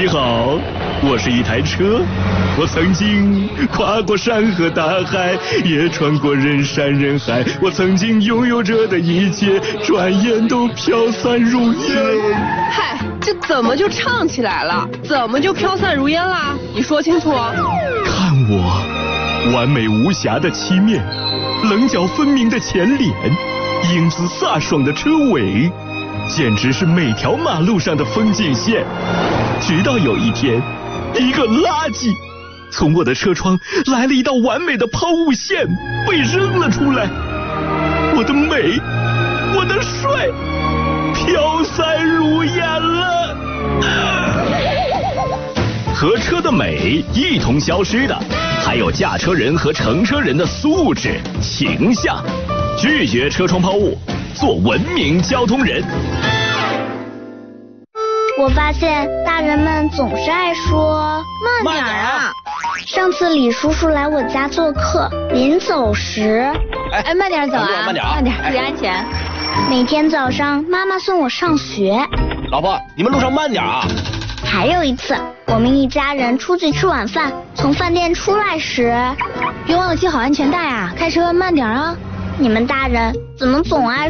你好，我是一台车，我曾经跨过山河大海，也穿过人山人海，我曾经拥有着的一切，转眼都飘散如烟。 嗨，这怎么就唱起来了？怎么就飘散如烟啦？你说清楚。 看我，完美无瑕的漆面，棱角分明的前脸，英姿飒爽的车尾，简直是每条马路上的风景线。直到有一天，一个垃圾从我的车窗来了一道完美的抛物线，被扔了出来。我的美，我的帅，飘散如烟了。和车的美一同消失的，还有驾车人和乘车人的素质、形象。拒绝车窗抛物，做文明交通人。 我发现大人们总是爱说慢点啊！ 上次李叔叔来我家做客，临走时， 慢点走啊， 慢点， 注意安全。 每天早上妈妈送我上学。 老婆，你们路上慢点啊！ 还有一次，我们一家人出去吃晚饭，从饭店出来时， 别忘了系好安全带啊！开车慢点啊！ 你们大人怎么总爱